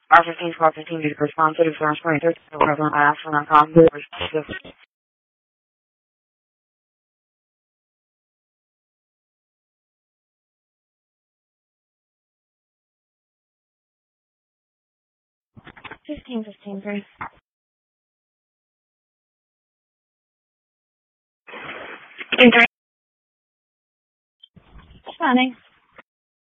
R15 squad 15 due to respond to the first 23rd, equivalent I asked for non-com, 15, 3. Responding.